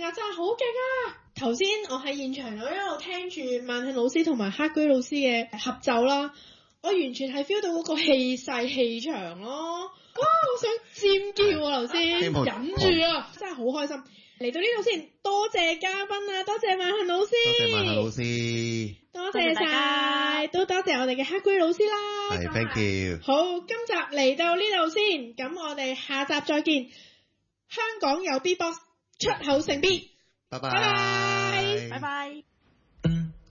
啊，真係好勁啊！頭先我喺現場，我一路聽住萬慶老師同埋黑居老師嘅合奏啦，我完全係 feel 到嗰個氣勢氣場咯。哇！我想尖叫啊，頭先忍住啊，真係好開心。嚟到呢度先，多謝嘉賓啊，多謝萬慶老師， 多謝萬慶老師， 多謝晒，都多謝我哋嘅黑居老師啦。 係 ，thank you。 好，今集嚟到呢度先，咁我哋下集再見。香港有 B-box 出口成 B， 拜拜， 拜拜， 拜拜。